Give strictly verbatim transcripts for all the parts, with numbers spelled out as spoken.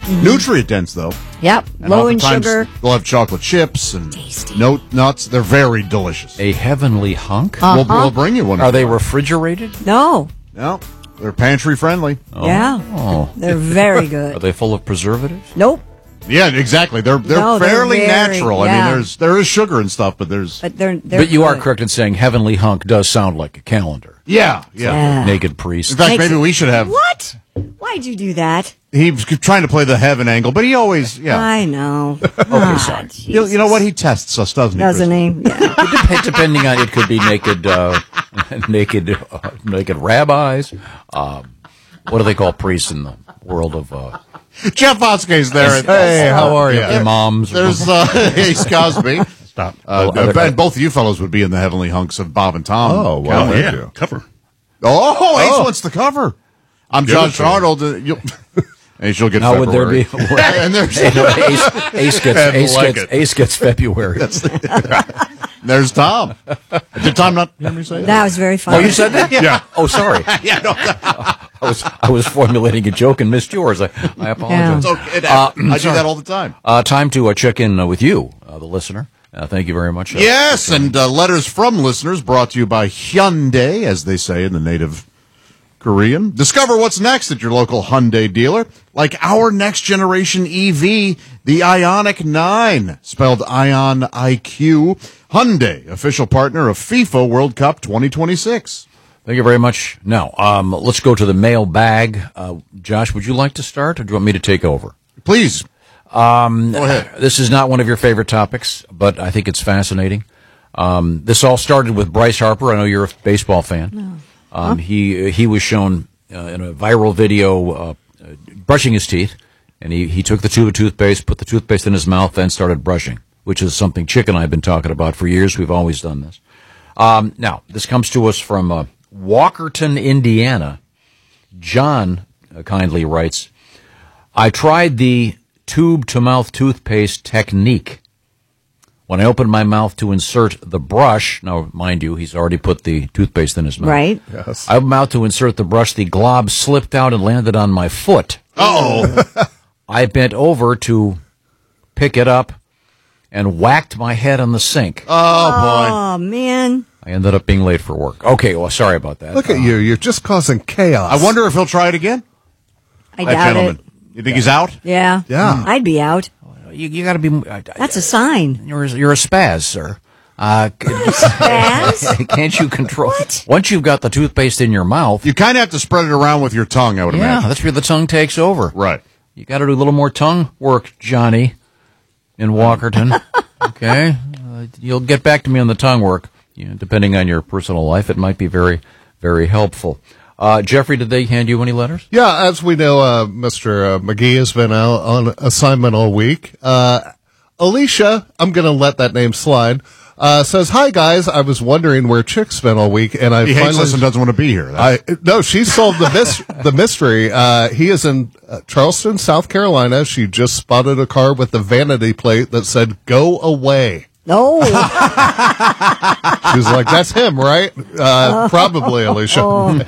Mm-hmm. Nutrient dense, though. Yep. And Low in oftentimes sugar. They'll have chocolate chips and Tasty. no nuts. They're very delicious. A heavenly hunk? Uh-huh. We'll, we'll bring you one. Are they refrigerated? No. No, they're pantry friendly. Oh. Yeah. Oh. They're very Are good. they full of preservatives? Nope. Yeah, exactly. They're they're No, they're fairly very- natural. I yeah. mean, there's there is sugar and stuff, but there's But they're, they're But you are good. correct in saying heavenly hunk does sound like a calendar. yeah, yeah. Yeah. Naked priest. In fact, Makes maybe it- we should have. What? Why'd you do that? He was trying to play the heaven angle, but he always yeah. I know. Okay, sorry. You, you know what? He tests us, doesn't he? Doesn't Chris? he? Yeah. Dep- Depending on it, could be naked, uh, naked, uh, naked rabbis. Um, what do they call priests in the world of uh, Jeff Oskey's there. Hey, how are you? Yeah. Imams. There's uh, Ace Cosby. Stop. Uh, Well, other- and both of you fellows would be in the heavenly hunks of Bob and Tom. Oh, wow. calendar. Yeah. too. Cover. Oh, Ace Oh. wants the cover. I'm Give John it to him. Arnold. Uh, you'll- Ace, you'll get Now, would there February. be? and there's Hey, no, Ace, Ace gets And Ace like gets it. Ace gets February. there's Tom. Did Tom not hear me say that? That was very funny. Oh, you said that? Yeah. Oh, sorry. Yeah, no, I was I was formulating a joke and missed yours. I, I apologize. it's okay. Uh, I do that all the time. Uh, time to uh, check in uh, with you, uh, the listener. Uh, thank you very much. Uh, Yes, and uh, letters from listeners brought to you by Hyundai, as they say in the native Korean. Discover what's next at your local Hyundai dealer, like our next generation E V, the Ioniq nine, spelled Ion I Q. Hyundai, official partner of FIFA World Cup twenty twenty-six. Thank you very much. Now, um, let's go to the mail bag. Uh, Josh, would you like to start, or do you want me to take over? Please. Um, Go ahead. This is not one of your favorite topics, but I think it's fascinating. Um, this all started with Bryce Harper. I know you're a baseball fan. No. Um, he he was shown uh, in a viral video uh, uh, brushing his teeth, and he, he took the tube of toothpaste, put the toothpaste in his mouth, then started brushing, which is something Chick and I have been talking about for years. We've always done this. Um, now, this comes to us from uh, Walkerton, Indiana. John uh, kindly writes, I tried the tube-to-mouth toothpaste technique. When I opened my mouth to insert the brush, now, mind you, he's already put the toothpaste in his mouth. Right. Yes. I opened my mouth to insert the brush. The glob slipped out and landed on my foot. Uh-oh. I bent over to pick it up and whacked my head on the sink. Oh, boy. Oh, man. I ended up being late for work. Okay, well, sorry about that. Look at you. You're just causing chaos. I wonder if he'll try it again. I That doubt gentleman. it. You think he's out? Yeah. Yeah. I'd be out. You, you got to be. I, I, That's a sign. You're you're a spaz, sir. Uh, Spaz? can't you control? What? Once you've got the toothpaste in your mouth, You kind of have to spread it around with your tongue, I would yeah, imagine. that's where the tongue takes over. Right. You got to do a little more tongue work, Johnny, in Walkerton. Okay, uh, you'll get back to me on the tongue work. You know, depending on your personal life, it might be very, very helpful. Uh, Jeffrey, did they hand you any letters? Yeah, as we know, uh, Mister Uh, McGee has been out on assignment all week. Uh, Alicia, I'm going to let that name slide, uh, says, hi, guys. I was wondering where Chick's been all week, and I He hates finally... us and doesn't want to be here. That's- I no, she solved the mis- the mystery. Uh, he is in uh, Charleston, South Carolina. She just spotted a car with a vanity plate that said "Go away." No. She was like, "That's him, right?" Uh, probably, Alicia.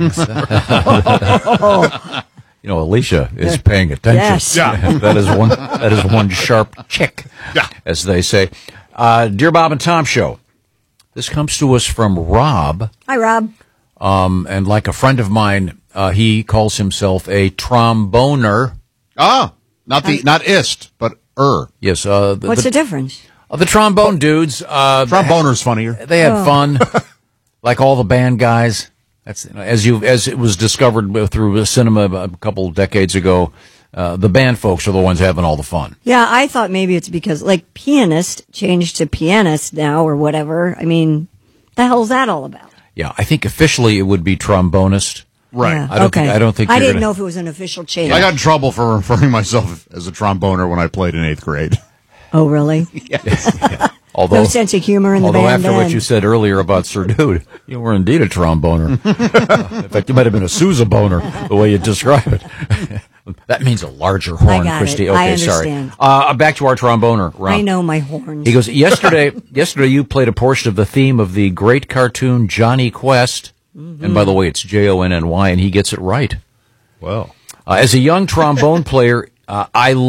You know, Alicia is paying attention. Yes. Yeah. that is one. That is one sharp chick, Yeah. as they say. Uh, Dear Bob and Tom Show, this comes to us from Rob, Hi, Rob. um, and like a friend of mine, uh, he calls himself a tromboner. Ah, not the not ist, but er. Yes. Uh, the, What's the, the, difference? uh, the trombone dudes? Uh, Tromboner's funnier. They had fun, like all the band guys. That's you know, as you as it was discovered through cinema a couple of decades ago. Uh, the band folks are the ones having all the fun. Yeah, I thought maybe it's because, like, pianist changed to pianist now or whatever. I mean, the hell's that all about? Yeah, I think officially it would be trombonist. Right. Yeah, I don't okay. think- I don't think I you're didn't gonna- know if it was an official change. I got in trouble for referring myself as a tromboner when I played in eighth grade. Oh, really? Although, No sense of humor in the although band after what then. you said earlier about Sir Dude, you were indeed a tromboner. In fact, you might have been a Sousa boner, the way you describe it. That means a larger horn, got it. Christy. I Okay, sorry. understand. Uh, back to our tromboner, Rob. I know my horns. He goes, yesterday, yesterday you played a portion of the theme of the great cartoon Johnny Quest. Mm-hmm. And by the way, it's J O N N Y, and he gets it right. Well. Uh, as a young trombone player, uh, I